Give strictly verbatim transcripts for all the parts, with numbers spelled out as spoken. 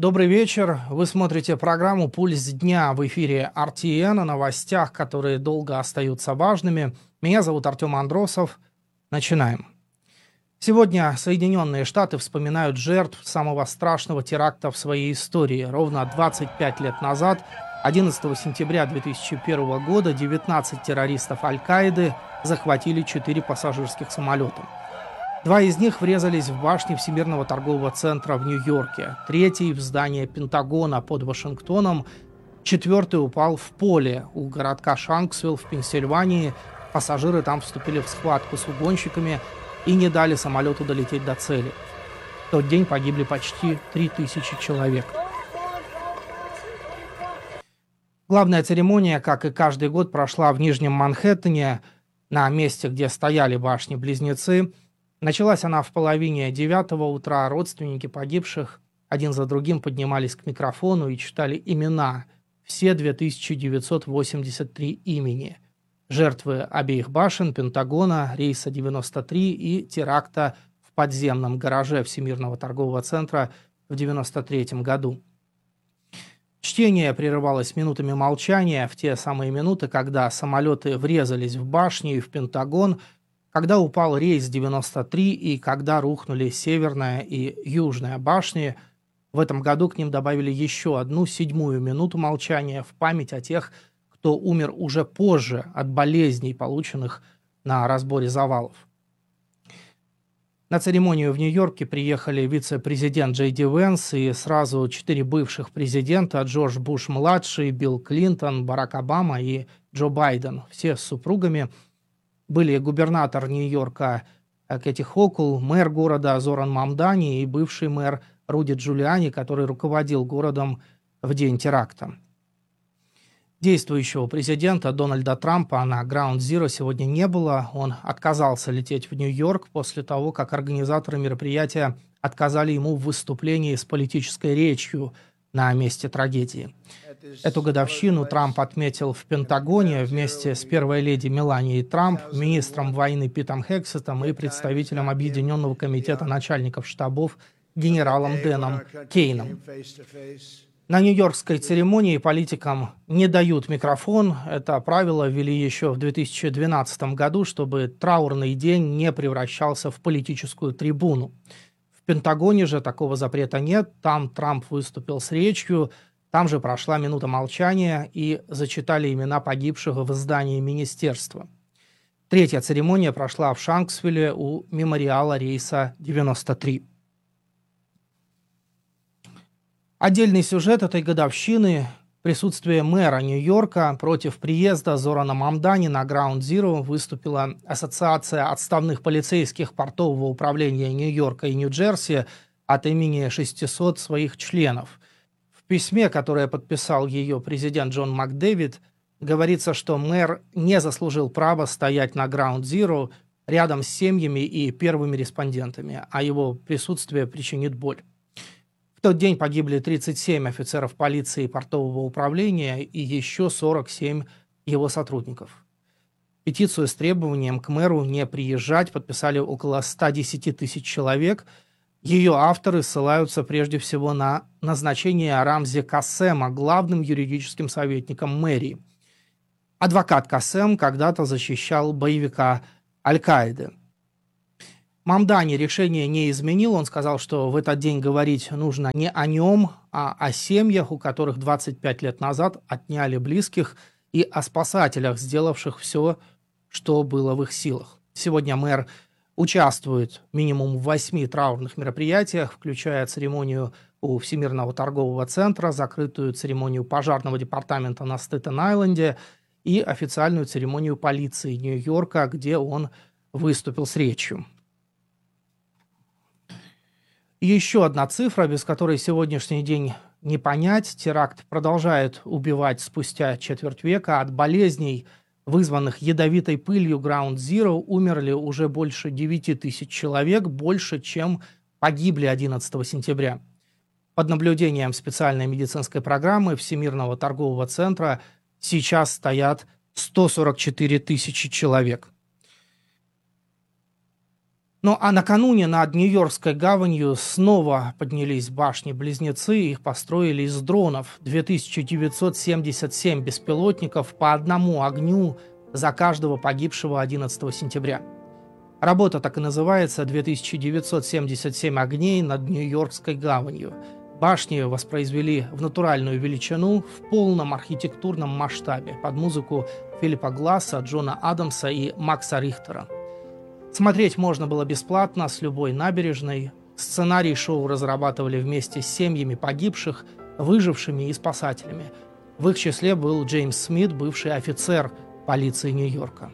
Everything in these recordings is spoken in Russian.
Добрый вечер. Вы смотрите программу «Пульс дня» в эфире эр ти эн о новостях, которые долго остаются важными. Меня зовут Артем Андросов. Начинаем. Сегодня Соединенные Штаты вспоминают жертв самого страшного теракта в своей истории. Ровно двадцать пять лет назад, одиннадцатого сентября две тысячи первого года, девятнадцать террористов Аль-Каиды захватили четыре пассажирских самолета. Два из них врезались в башни Всемирного торгового центра в Нью-Йорке, третий – в здание Пентагона под Вашингтоном, четвертый упал в поле у городка Шанксвилл в Пенсильвании. Пассажиры там вступили в схватку с угонщиками и не дали самолету долететь до цели. В тот день погибли почти три тысячи человек. Главная церемония, как и каждый год, прошла в Нижнем Манхэттене, на месте, где стояли башни-близнецы. Началась она в половине девятого утра. Родственники погибших один за другим поднимались к микрофону и читали имена. Все две тысячи девятьсот восемьдесят три имени. Жертвы обеих башен, Пентагона, рейса девяносто три и теракта в подземном гараже Всемирного торгового центра в девяносто третьем году. Чтение прерывалось минутами молчания в те самые минуты, когда самолеты врезались в башни и в Пентагон, когда упал рейс девяносто три и когда рухнули Северная и Южная башни. В этом году к ним добавили еще одну седьмую минуту молчания в память о тех, кто умер уже позже от болезней, полученных на разборе завалов. На церемонию в Нью-Йорке приехали вице-президент Джей Ди Венс и сразу четыре бывших президента: Джордж Буш-младший, Билл Клинтон, Барак Обама и Джо Байден, все с супругами. Были губернатор Нью-Йорка Кэти Хокул, мэр города Зоран Мамдани и бывший мэр Руди Джулиани, который руководил городом в день теракта. Действующего президента Дональда Трампа на Ground Zero сегодня не было. Он отказался лететь в Нью-Йорк после того, как организаторы мероприятия отказали ему в выступлении с политической речью на месте трагедии. Эту годовщину Трамп отметил в Пентагоне вместе с первой леди Меланией Трамп, министром войны Питом Хексетом и представителем Объединенного комитета начальников штабов генералом Дэном Кейном. На нью-йоркской церемонии политикам не дают микрофон. Это правило ввели еще в две тысячи двенадцатом году, чтобы траурный день не превращался в политическую трибуну. В Пентагоне же такого запрета нет. Там Трамп выступил с речью, там же прошла минута молчания и зачитали имена погибших в здании министерства. Третья церемония прошла в Шанксвилле у мемориала рейса девяносто три. Отдельный сюжет этой годовщины – присутствие мэра Нью-Йорка. Против приезда Зорана Мамдани на Ground Zero выступила Ассоциация отставных полицейских портового управления Нью-Йорка и Нью-Джерси от имени шестисот своих членов. В письме, которое подписал ее президент Джон Макдэвид, говорится, что мэр не заслужил права стоять на Ground Zero рядом с семьями и первыми респондентами, а его присутствие причинит боль. В тот день погибли тридцать семь офицеров полиции и портового управления и еще сорок семь его сотрудников. Петицию с требованием к мэру не приезжать подписали около ста десяти тысяч человек. Ее авторы ссылаются прежде всего на назначение Рамзи Кассема главным юридическим советником мэрии. Адвокат Кассем когда-то защищал боевика Аль-Каиды. Мамдани решение не изменил. Он сказал, что в этот день говорить нужно не о нем, а о семьях, у которых двадцать пять лет назад отняли близких, и о спасателях, сделавших все, что было в их силах. Сегодня мэр участвует минимум в восьми траурных мероприятиях, включая церемонию у Всемирного торгового центра, закрытую церемонию пожарного департамента на Стэттен-Айленде и официальную церемонию полиции Нью-Йорка, где он выступил с речью. Еще одна цифра, без которой сегодняшний день не понять. Теракт продолжает убивать спустя четверть века. От болезней, вызванных ядовитой пылью Ground Zero, умерли уже больше девяти тысяч человек, больше, чем погибли одиннадцатого сентября. Под наблюдением специальной медицинской программы Всемирного торгового центра сейчас стоят сто сорок четыре тысячи человек. Ну а накануне над Нью-Йоркской гаванью снова поднялись башни-близнецы, их построили из дронов. две тысячи девятьсот семьдесят семь беспилотников по одному огню за каждого погибшего одиннадцатого сентября. Работа так и называется «две тысячи девятьсот семьдесят семь огней над Нью-Йоркской гаванью». Башни воспроизвели в натуральную величину в полном архитектурном масштабе под музыку Филиппа Гласса, Джона Адамса и Макса Рихтера. Смотреть можно было бесплатно с любой набережной. Сценарий шоу разрабатывали вместе с семьями погибших, выжившими и спасателями. В их числе был Джеймс Смит, бывший офицер полиции Нью-Йорка.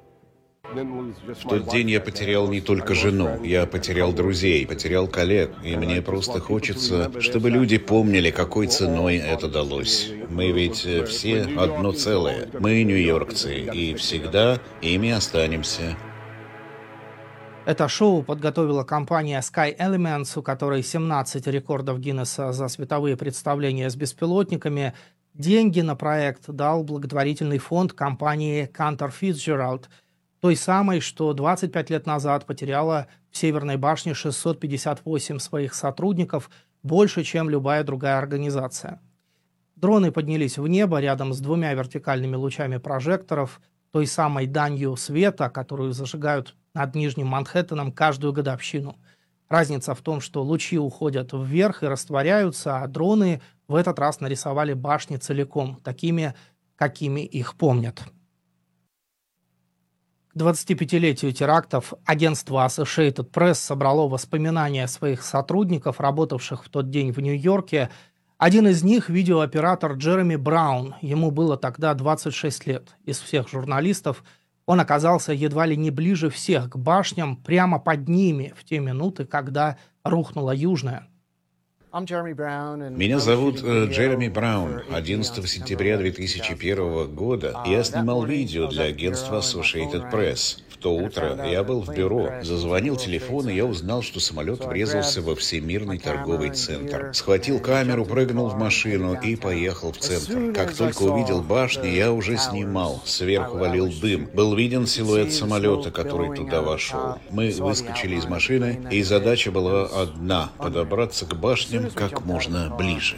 В тот день я потерял не только жену, я потерял друзей, потерял коллег, и мне просто хочется, чтобы люди помнили, какой ценой это далось. Мы ведь все одно целое, мы нью-йоркцы, и всегда ими останемся. Это шоу подготовила компания Sky Elements, у которой семнадцать рекордов Гиннесса за световые представления с беспилотниками. Деньги на проект дал благотворительный фонд компании Cantor Fitzgerald, той самой, что двадцать пять лет назад потеряла в Северной башне шестьсот пятьдесят восемь своих сотрудников, больше, чем любая другая организация. Дроны поднялись в небо рядом с двумя вертикальными лучами прожекторов, той самой данью света, которую зажигают над Нижним Манхэттеном каждую годовщину. Разница в том, что лучи уходят вверх и растворяются, а дроны в этот раз нарисовали башни целиком, такими, какими их помнят. К двадцатипятилетию терактов агентство Associated Press собрало воспоминания своих сотрудников, работавших в тот день в Нью-Йорке. Один из них – видеооператор Джереми Браун. Ему было тогда двадцать шесть лет. Из всех журналистов он оказался едва ли не ближе всех к башням, прямо под ними, в те минуты, когда рухнула Южная. Меня зовут э, Джереми Браун. одиннадцатого сентября две тысячи первого года я снимал видео для агентства Associated Press. В то утро я был в бюро, зазвонил телефон, и я узнал, что самолет врезался во Всемирный торговый центр. Схватил камеру, прыгнул в машину и поехал в центр. Как только увидел башни, я уже снимал. Сверху валил дым. Был виден силуэт самолета, который туда вошел. Мы выскочили из машины, и задача была одна – подобраться к башням как можно ближе.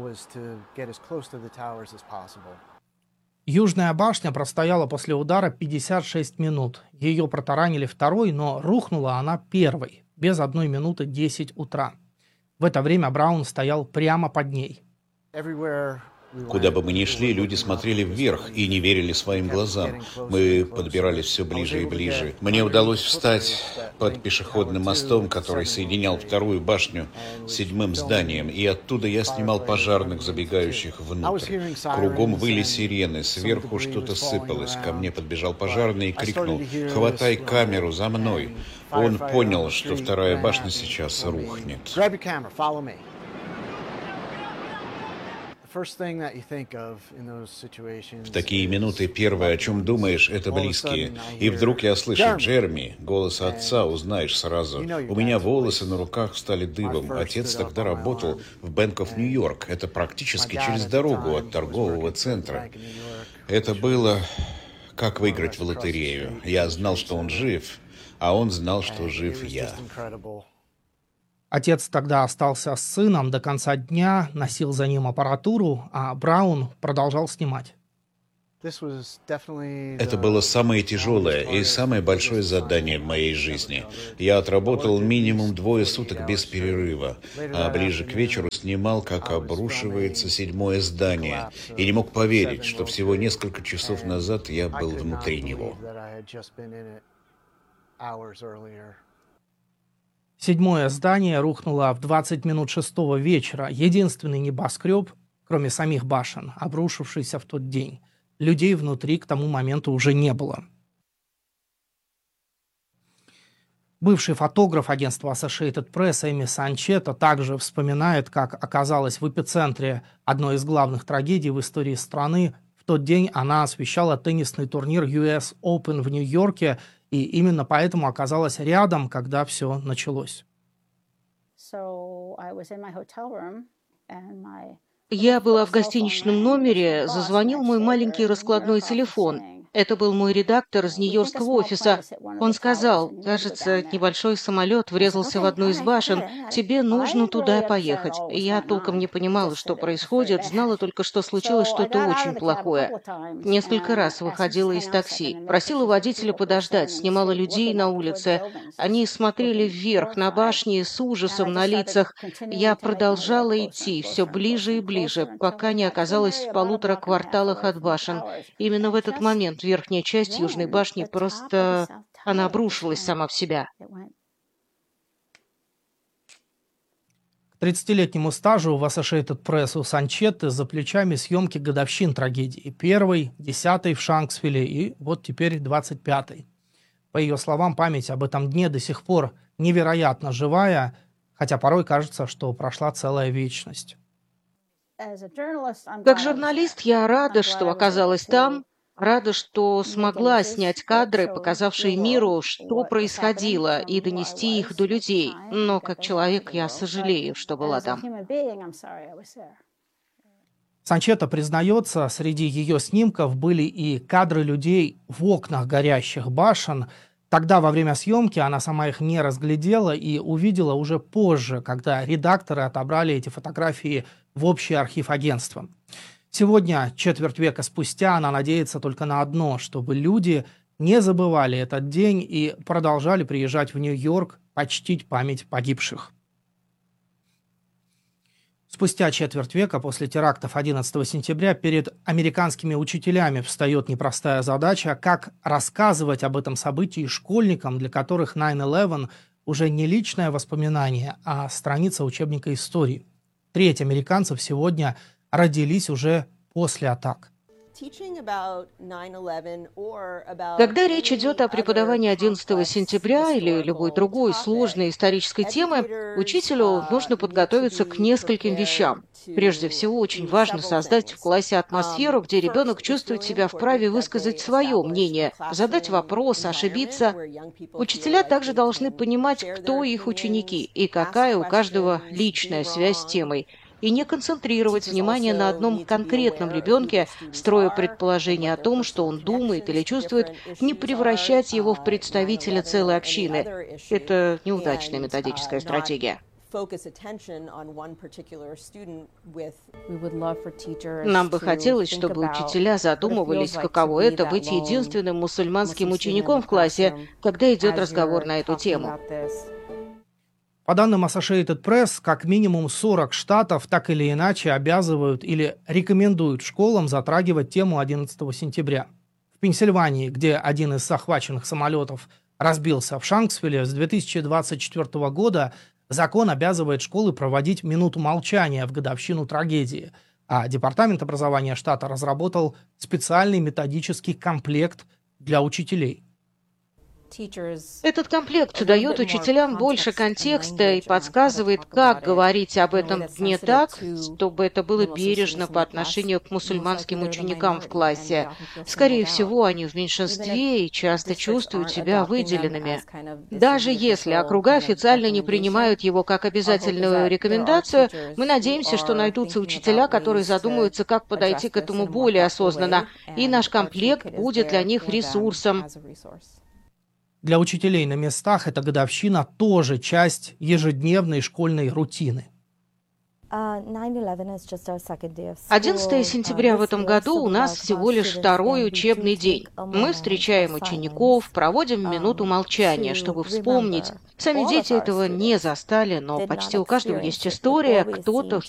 Южная башня простояла после удара пятьдесят шесть минут. Ее протаранили второй, но рухнула она первой, без одной минуты десять утра. В это время Браун стоял прямо под ней. Куда бы мы ни шли, люди смотрели вверх и не верили своим глазам. Мы подбирались все ближе и ближе. Мне удалось встать под пешеходным мостом, который соединял вторую башню с седьмым зданием, и оттуда я снимал пожарных, забегающих внутрь. Кругом выли сирены, сверху что-то сыпалось. Ко мне подбежал пожарный и крикнул: «Хватай камеру, за мной!» Он понял, что вторая башня сейчас рухнет. В такие минуты первое, о чем думаешь, это близкие. И вдруг я слышу: «Джереми», голос отца узнаешь сразу. У меня волосы на руках стали дыбом. Отец тогда работал в Bank of New York. Это практически через дорогу от торгового центра. Это было как выиграть в лотерею. Я знал, что он жив, а он знал, что жив я. Отец тогда остался с сыном до конца дня, носил за ним аппаратуру, а Браун продолжал снимать. Это было самое тяжелое и самое большое задание в моей жизни. Я отработал минимум двое суток без перерыва, а ближе к вечеру снимал, как обрушивается седьмое здание, и не мог поверить, что всего несколько часов назад я был внутри него. Седьмое здание рухнуло в двадцать минут шестого вечера. Единственный небоскреб, кроме самих башен, обрушившийся в тот день. Людей внутри к тому моменту уже не было. Бывший фотограф агентства Associated Press Эми Санчето также вспоминает, как оказалась в эпицентре одной из главных трагедий в истории страны. В тот день она освещала теннисный турнир ю эс Open в Нью-Йорке, и именно поэтому оказалась рядом, когда все началось. Я была в гостиничном номере, зазвонил мой маленький раскладной телефон. Это был мой редактор из Нью-Йоркского офиса. Он сказал, кажется, небольшой самолет врезался в одну из башен, тебе нужно туда поехать. Я толком не понимала, что происходит, знала только, что случилось что-то очень плохое. Несколько раз выходила из такси, просила водителя подождать, снимала людей на улице. Они смотрели вверх на башни с ужасом на лицах. Я продолжала идти все ближе и ближе, пока не оказалась в полутора кварталах от башен. Именно в этот момент верхняя часть Южной башни просто... она обрушилась сама в себя. К тридцатилетнему стажу в Associated Press у Санчетты за плечами съемки годовщин трагедии. Первой, десятой в Шанксвилле и вот теперь двадцать пятой. По ее словам, память об этом дне до сих пор невероятно живая, хотя порой кажется, что прошла целая вечность. Как журналист, я рада, что оказалась там, рада, что смогла снять кадры, показавшие миру, что происходило, и донести их до людей. Но как человек я сожалею, что была там. Санчетта признается, среди ее снимков были и кадры людей в окнах горящих башен. Тогда во время съемки она сама их не разглядела и увидела уже позже, когда редакторы отобрали эти фотографии в общий архив агентства. Сегодня, четверть века спустя, она надеется только на одно, чтобы люди не забывали этот день и продолжали приезжать в Нью-Йорк почтить память погибших. Спустя четверть века после терактов одиннадцатого сентября перед американскими учителями встает непростая задача, как рассказывать об этом событии школьникам, для которых найн элевен уже не личное воспоминание, а страница учебника истории. Треть американцев сегодня родились уже после атак. Когда речь идет о преподавании одиннадцатого сентября или любой другой сложной исторической темы, учителю нужно подготовиться к нескольким вещам. Прежде всего, очень важно создать в классе атмосферу, где ребенок чувствует себя вправе высказать свое мнение, задать вопрос, ошибиться. Учителя также должны понимать, кто их ученики и какая у каждого личная связь с темой, и не концентрировать внимание на одном конкретном ребенке, строя предположение о том, что он думает или чувствует, не превращать его в представителя целой общины. Это неудачная методическая стратегия. Нам бы хотелось, чтобы учителя задумывались, каково это быть единственным мусульманским учеником в классе, когда идет разговор на эту тему. По данным Associated Press, как минимум сорок штатов так или иначе обязывают или рекомендуют школам затрагивать тему одиннадцатого сентября. В Пенсильвании, где один из захваченных самолетов разбился в Шанксвилле, с две тысячи двадцать четвёртого года закон обязывает школы проводить минуту молчания в годовщину трагедии, а Департамент образования штата разработал специальный методический комплект для учителей. Этот комплект дает учителям больше контекста и подсказывает, как говорить об этом дне так, чтобы это было бережно по отношению к мусульманским ученикам в классе. Скорее всего, они в меньшинстве и часто чувствуют себя выделенными. Даже если округа официально не принимают его как обязательную рекомендацию, мы надеемся, что найдутся учителя, которые задумаются, как подойти к этому более осознанно, и наш комплект будет для них ресурсом. Для учителей на местах эта годовщина тоже часть ежедневной школьной рутины. одиннадцатое сентября в этом году у нас всего лишь второй учебный день. Мы встречаем учеников, проводим минуту молчания, чтобы вспомнить. Сами дети этого не застали, но почти у каждого есть история, кто-то